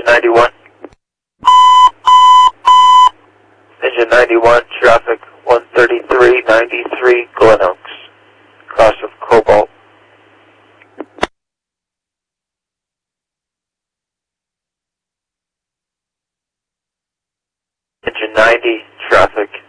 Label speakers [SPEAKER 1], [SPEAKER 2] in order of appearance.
[SPEAKER 1] 91. Engine 91, traffic 13393 Glen Oaks, cross of Cobalt. Engine 90, traffic